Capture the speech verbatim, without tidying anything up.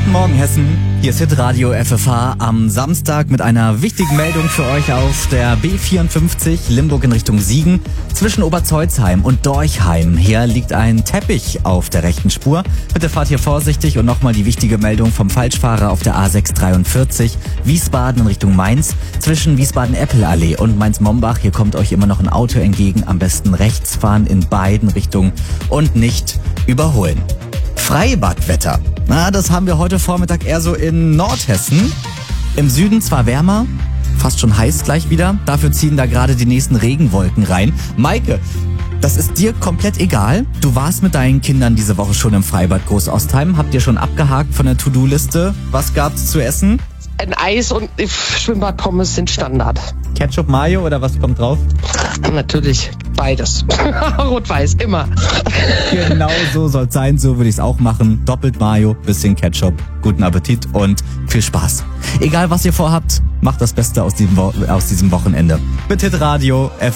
Guten Morgen Hessen, hier ist Hitradio F F H am Samstag mit einer wichtigen Meldung für euch auf der B vierundfünfzig Limburg in Richtung Siegen. Zwischen Oberzeuzheim und Dorchheim. Hier liegt ein Teppich auf der rechten Spur. Bitte fahrt hier vorsichtig und nochmal die wichtige Meldung vom Falschfahrer auf der A sechs dreiundvierzig Wiesbaden in Richtung Mainz. Zwischen Wiesbaden-Eppel-Allee und Mainz-Mombach. Hier kommt euch immer noch ein Auto entgegen. Am besten rechts fahren in beiden Richtungen und nicht überholen. Freibadwetter. Na, das haben wir heute Vormittag eher so in Nordhessen. Im Süden zwar wärmer, fast schon heiß gleich wieder. Dafür ziehen da gerade die nächsten Regenwolken rein. Maike, das ist dir komplett egal. Du warst mit deinen Kindern diese Woche schon im Freibad Großostheim. Habt ihr schon abgehakt von der To-Do-Liste? Was gab's zu essen? Ein Eis und Schwimmbadpommes sind Standard. Ketchup, Mayo oder was kommt drauf? Natürlich beides. Rot-Weiß, immer. Genau so soll's sein, so würde ich's auch machen. Doppelt Mayo, bisschen Ketchup, guten Appetit und viel Spaß. Egal was ihr vorhabt, macht das Beste aus diesem, Wo- aus diesem Wochenende. Mit Hitradio F